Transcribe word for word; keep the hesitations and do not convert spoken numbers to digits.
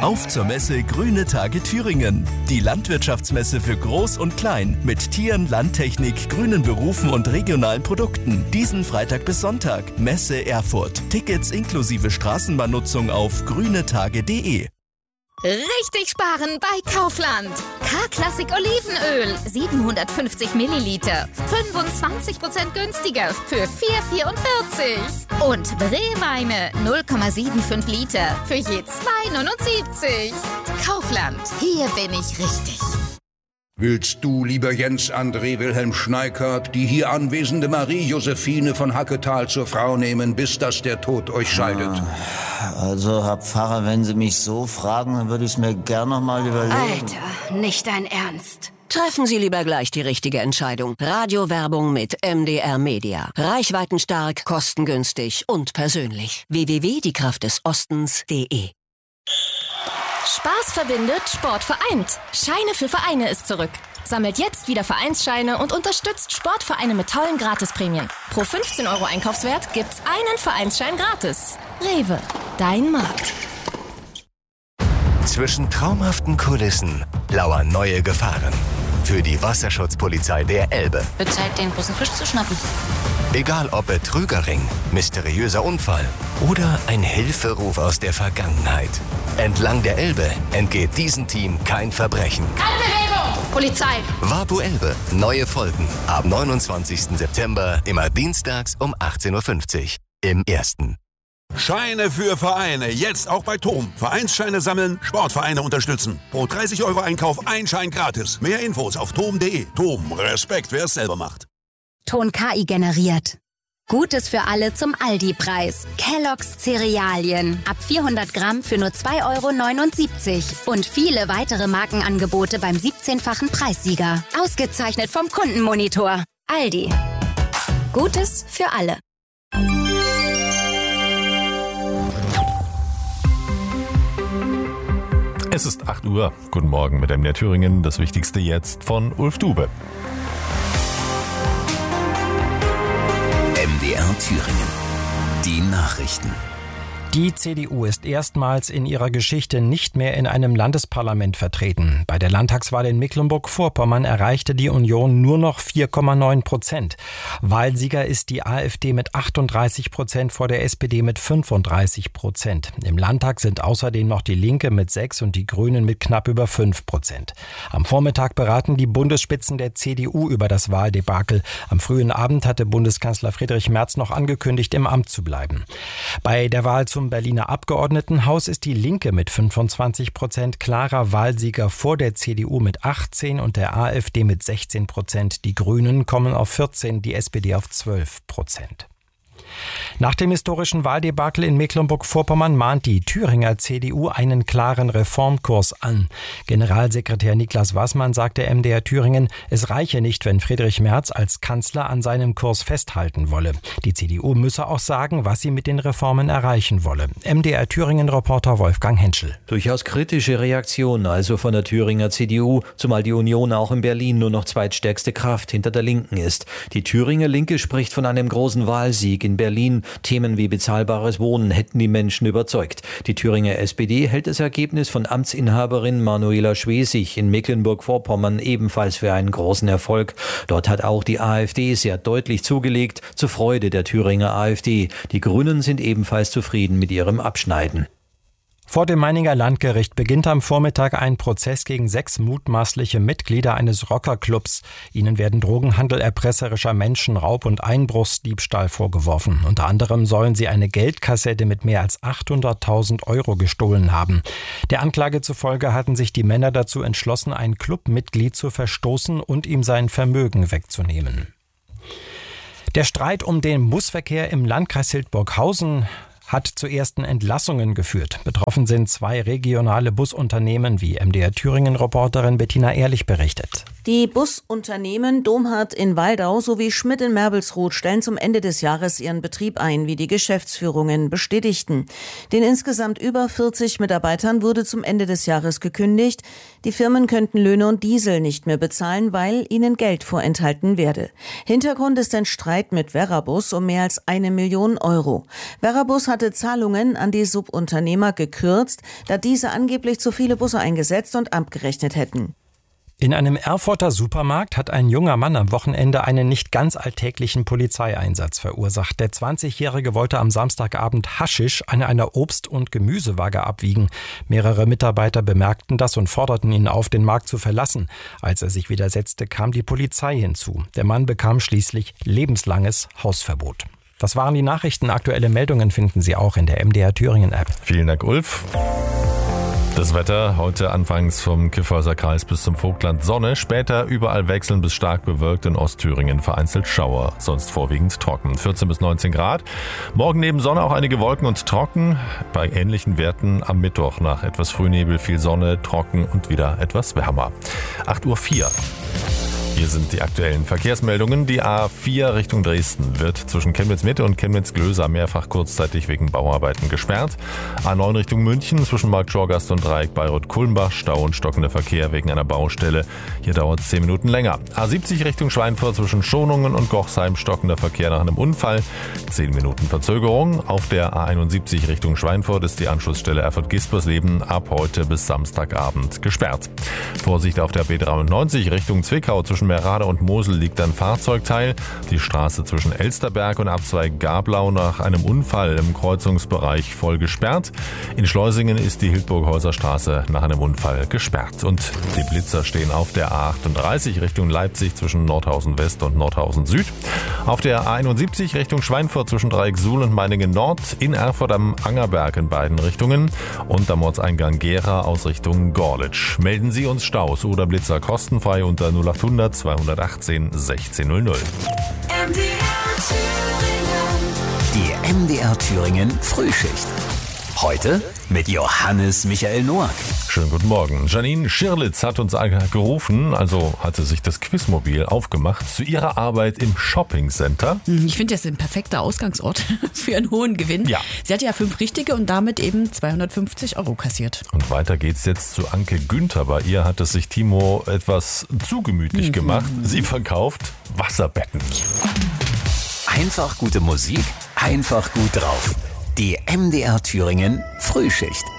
Auf zur Messe Grüne Tage Thüringen. Die Landwirtschaftsmesse für Groß und Klein mit Tieren, Landtechnik, grünen Berufen und regionalen Produkten. Diesen Freitag bis Sonntag. Messe Erfurt. Tickets inklusive Straßenbahnnutzung auf grünetage punkt de. Richtig sparen bei Kaufland. K-Klassik Olivenöl, siebenhundertfünfzig Milliliter, fünfundzwanzig Prozent günstiger für vier vierundvierzig. Und Rehweine, null Komma fünfundsiebzig Liter für je zwei neunundsiebzig. Kaufland, hier bin ich richtig. Willst du, lieber Jens André Wilhelm Schneikert, die hier anwesende Marie-Josephine von Hacketal zur Frau nehmen, bis dass der Tod euch scheidet? Also, Herr Pfarrer, wenn Sie mich so fragen, dann würde ich es mir gern noch mal überlegen. Alter, nicht dein Ernst. Treffen Sie lieber gleich die richtige Entscheidung. Radiowerbung mit M D R Media. Reichweitenstark, kostengünstig und persönlich. w w w punkt die kraft des ostens punkt de. Spaß verbindet, Sport vereint. Scheine für Vereine ist zurück. Sammelt jetzt wieder Vereinsscheine und unterstützt Sportvereine mit tollen Gratisprämien. Pro fünfzehn Euro Einkaufswert gibt's einen Vereinsschein gratis. Rewe, dein Markt. Zwischen traumhaften Kulissen lauern neue Gefahren. Für die Wasserschutzpolizei der Elbe. Wird Zeit, den großen Fisch zu schnappen. Egal ob Betrügerring, mysteriöser Unfall oder ein Hilferuf aus der Vergangenheit. Entlang der Elbe entgeht diesem Team kein Verbrechen. Keine Bewegung! Polizei! Wapu Elbe, neue Folgen. Ab neunundzwanzigsten September, immer dienstags um achtzehn Uhr fünfzig. Im Ersten. Scheine für Vereine, jetzt auch bei T O M. Vereinsscheine sammeln, Sportvereine unterstützen. Pro dreißig Euro Einkauf ein Schein gratis. Mehr Infos auf tom punkt de. T O M, Respekt, wer es selber macht. Ton K I generiert. Gutes für alle zum Aldi-Preis. Kellogg's Cerealien. Ab vierhundert Gramm für nur zwei Euro neunundsiebzig. Und viele weitere Markenangebote beim siebzehnfachen Preissieger. Ausgezeichnet vom Kundenmonitor. Aldi. Gutes für alle. Es ist acht Uhr. Guten Morgen mit M D R Thüringen. Das Wichtigste jetzt von Ulf Dube. M D R Thüringen. Die Nachrichten. Die C D U ist erstmals in ihrer Geschichte nicht mehr in einem Landesparlament vertreten. Bei der Landtagswahl in Mecklenburg-Vorpommern erreichte die Union nur noch vier Komma neun Prozent. Wahlsieger ist die AfD mit achtunddreißig Prozent vor der S P D mit fünfunddreißig Prozent. Im Landtag sind außerdem noch die Linke mit sechs und die Grünen mit knapp über fünf Prozent. Am Vormittag beraten die Bundesspitzen der C D U über das Wahldebakel. Am frühen Abend hatte Bundeskanzler Friedrich Merz noch angekündigt, im Amt zu bleiben. Bei der Wahl zum Berliner Abgeordnetenhaus ist die Linke mit fünfundzwanzig Prozent klarer Wahlsieger vor der C D U mit achtzehn und der AfD mit sechzehn Prozent. Die Grünen kommen auf vierzehn, die S P D auf zwölf Prozent. Nach dem historischen Wahldebakel in Mecklenburg-Vorpommern mahnt die Thüringer C D U einen klaren Reformkurs an. Generalsekretär Niklas Waßmann sagte M D R Thüringen, es reiche nicht, wenn Friedrich Merz als Kanzler an seinem Kurs festhalten wolle. Die C D U müsse auch sagen, was sie mit den Reformen erreichen wolle. M D R Thüringen-Reporter Wolfgang Henschel. Durchaus kritische Reaktionen also von der Thüringer C D U, zumal die Union auch in Berlin nur noch zweitstärkste Kraft hinter der Linken ist. Die Thüringer Linke spricht von einem großen Wahlsieg in Berlin. Berlin. Themen wie bezahlbares Wohnen hätten die Menschen überzeugt. Die Thüringer S P D hält das Ergebnis von Amtsinhaberin Manuela Schwesig in Mecklenburg-Vorpommern ebenfalls für einen großen Erfolg. Dort hat auch die AfD sehr deutlich zugelegt, zur Freude der Thüringer AfD. Die Grünen sind ebenfalls zufrieden mit ihrem Abschneiden. Vor dem Meininger Landgericht beginnt am Vormittag ein Prozess gegen sechs mutmaßliche Mitglieder eines Rockerclubs. Ihnen werden Drogenhandel, erpresserischer Menschenraub und Einbruchsdiebstahl vorgeworfen. Unter anderem sollen sie eine Geldkassette mit mehr als achthunderttausend Euro gestohlen haben. Der Anklage zufolge hatten sich die Männer dazu entschlossen, ein Clubmitglied zu verstoßen und ihm sein Vermögen wegzunehmen. Der Streit um den Busverkehr im Landkreis Hildburghausen hat zu ersten Entlassungen geführt. Betroffen sind zwei regionale Busunternehmen, wie M D R Thüringen-Reporterin Bettina Ehrlich berichtet. Die Busunternehmen Domhardt in Waldau sowie Schmidt in Merbelsrot stellen zum Ende des Jahres ihren Betrieb ein, wie die Geschäftsführungen bestätigten. Den insgesamt über vierzig Mitarbeitern wurde zum Ende des Jahres gekündigt. Die Firmen könnten Löhne und Diesel nicht mehr bezahlen, weil ihnen Geld vorenthalten werde. Hintergrund ist ein Streit mit Verabus um mehr als eine Million Euro. Verabus hatte Zahlungen an die Subunternehmer gekürzt, da diese angeblich zu viele Busse eingesetzt und abgerechnet hätten. In einem Erfurter Supermarkt hat ein junger Mann am Wochenende einen nicht ganz alltäglichen Polizeieinsatz verursacht. Der zwanzigjährige wollte am Samstagabend Haschisch an einer Obst- und Gemüsewaage abwiegen. Mehrere Mitarbeiter bemerkten das und forderten ihn auf, den Markt zu verlassen. Als er sich widersetzte, kam die Polizei hinzu. Der Mann bekam schließlich lebenslanges Hausverbot. Das waren die Nachrichten. Aktuelle Meldungen finden Sie auch in der M D R Thüringen App. Vielen Dank, Ulf. Das Wetter heute anfangs vom Kyffhäuser Kreis bis zum Vogtland Sonne, später überall wechselnd bis stark bewölkt, in Ostthüringen vereinzelt Schauer, sonst vorwiegend trocken. vierzehn bis neunzehn Grad. Morgen neben Sonne auch einige Wolken und trocken. Bei ähnlichen Werten am Mittwoch nach etwas Frühnebel viel Sonne, trocken und wieder etwas wärmer. acht Uhr vier. Hier sind die aktuellen Verkehrsmeldungen. Die A vier Richtung Dresden wird zwischen Chemnitz-Mitte und Chemnitz-Glöser mehrfach kurzzeitig wegen Bauarbeiten gesperrt. A neun Richtung München zwischen Markt Schorgast und Dreieck Bayreuth-Kulmbach, Stau und stockender Verkehr wegen einer Baustelle. Hier dauert es zehn Minuten länger. A siebzig Richtung Schweinfurt zwischen Schonungen und Gochsheim, stockender Verkehr nach einem Unfall. zehn Minuten Verzögerung. Auf der A einundsiebzig Richtung Schweinfurt ist die Anschlussstelle Erfurt-Gispersleben ab heute bis Samstagabend gesperrt. Vorsicht auf der B dreiundneunzig Richtung Zwickau zwischen Merade und Mosel liegt ein Fahrzeugteil. Die Straße zwischen Elsterberg und Abzweig Gablau nach einem Unfall im Kreuzungsbereich voll gesperrt. In Schleusingen ist die Hildburghäuser Straße nach einem Unfall gesperrt. Und die Blitzer stehen auf der A achtunddreißig Richtung Leipzig zwischen Nordhausen West und Nordhausen Süd. Auf der A einundsiebzig Richtung Schweinfurt zwischen Dreieck Suhl und Meiningen Nord. In Erfurt am Angerberg in beiden Richtungen. Und am Ortseingang Gera aus Richtung Gorlitz. Melden Sie uns Staus oder Blitzer kostenfrei unter null achthundert zweihundertachtzehn sechzehn null null. Die M D R Thüringen Frühschicht. Heute mit Johannes Michael Noack. Schönen guten Morgen. Janine Schirlitz hat uns gerufen, also hatte sich das Quizmobil aufgemacht, zu ihrer Arbeit im Shoppingcenter. Ich finde, das ist ein perfekter Ausgangsort für einen hohen Gewinn. Ja. Sie hatte ja fünf Richtige und damit eben zweihundertfünfzig Euro kassiert. Und weiter geht's jetzt zu Anke Günther. Bei ihr hat es sich Timo etwas zu gemütlich mhm. gemacht. Sie verkauft Wasserbetten. Einfach gute Musik, einfach gut drauf. Die M D R Thüringen Frühschicht.